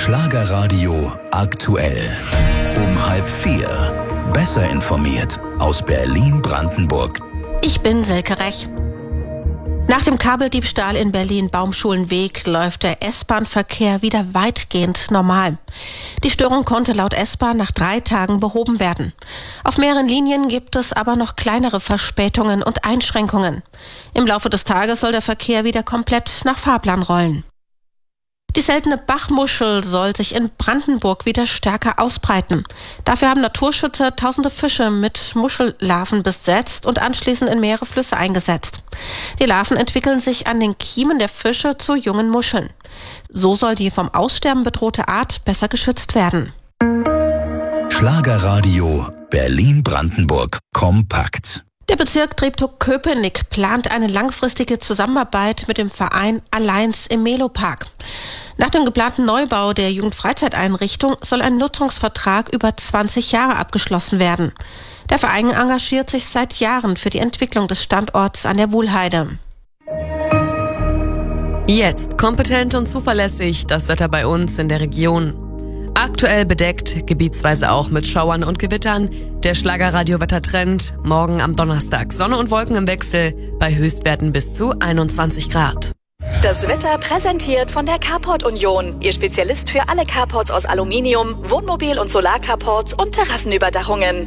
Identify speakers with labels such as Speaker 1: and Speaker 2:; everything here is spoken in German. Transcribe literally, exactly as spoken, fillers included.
Speaker 1: Schlagerradio aktuell. Um halb vier. Besser informiert aus Berlin-Brandenburg.
Speaker 2: Ich bin Silke Rech. Nach dem Kabeldiebstahl in Berlin-Baumschulenweg läuft der S-Bahn-Verkehr wieder weitgehend normal. Die Störung konnte laut S-Bahn nach drei Tagen behoben werden. Auf mehreren Linien gibt es aber noch kleinere Verspätungen und Einschränkungen. Im Laufe des Tages soll der Verkehr wieder komplett nach Fahrplan rollen. Die seltene Bachmuschel soll sich in Brandenburg wieder stärker ausbreiten. Dafür haben Naturschützer tausende Fische mit Muschellarven besetzt und anschließend in mehrere Flüsse eingesetzt. Die Larven entwickeln sich an den Kiemen der Fische zu jungen Muscheln. So soll die vom Aussterben bedrohte Art besser geschützt werden.
Speaker 1: Schlagerradio Berlin-Brandenburg kompakt.
Speaker 2: Der Bezirk Treptow-Köpenick plant eine langfristige Zusammenarbeit mit dem Verein Alliance im Melopark. Nach dem geplanten Neubau der Jugendfreizeiteinrichtung soll ein Nutzungsvertrag über zwanzig Jahre abgeschlossen werden. Der Verein engagiert sich seit Jahren für die Entwicklung des Standorts an der Wuhlheide.
Speaker 3: Jetzt kompetent und zuverlässig das Wetter bei uns in der Region. Aktuell bedeckt, gebietsweise auch mit Schauern und Gewittern. Der Schlagerradio-Wettertrend morgen am Donnerstag. Sonne und Wolken im Wechsel bei Höchstwerten bis zu einundzwanzig Grad.
Speaker 4: Das Wetter präsentiert von der Carport Union. Ihr Spezialist für alle Carports aus Aluminium, Wohnmobil- und Solarcarports und Terrassenüberdachungen.